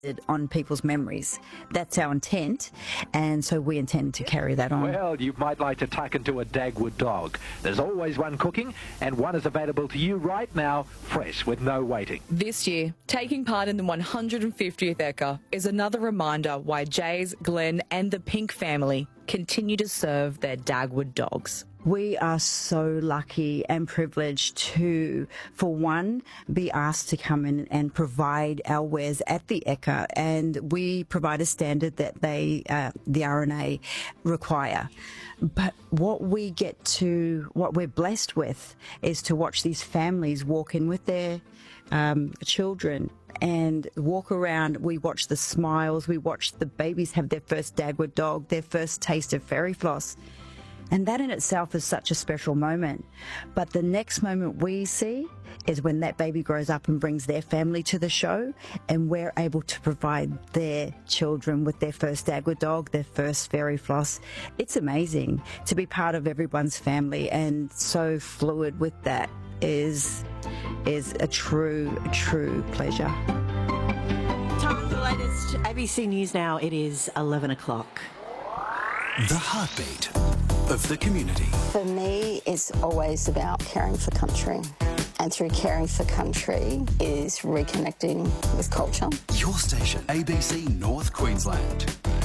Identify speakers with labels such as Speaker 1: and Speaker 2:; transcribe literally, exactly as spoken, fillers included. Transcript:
Speaker 1: on people's memories. That's our intent, and so we intend to carry that on.
Speaker 2: Well, you might like to tuck into a Dagwood dog. There's always one cooking, and one is available to you right now, fresh, with no waiting.
Speaker 3: This year, taking part in the one hundred fiftieth Ekka is another reminder why Jays, Glenn and the Pink family continue to serve their Dagwood dogs.
Speaker 1: We are so lucky and privileged to, for one, be asked to come in and provide our wares at the Ekka, and we provide a standard that they, uh, the R N A, require. But what we get to, what we're blessed with, is to watch these families walk in with their um, children and walk around. We watch the smiles, we watch the babies have their first Dagwood dog, their first taste of fairy floss. And that in itself is such a special moment. But the next moment we see is when that baby grows up and brings their family to the show, and we're able to provide their children with their first Dagwood dog, their first fairy floss. It's amazing to be part of everyone's family, and so fluid with that is, is a true, true pleasure.
Speaker 4: Time for the latest A B C News now. It is eleven o'clock.
Speaker 5: The heartbeat of the community.
Speaker 6: For me, it's always about caring for country. And through caring for country is reconnecting with culture.
Speaker 5: Your station, A B C North Queensland.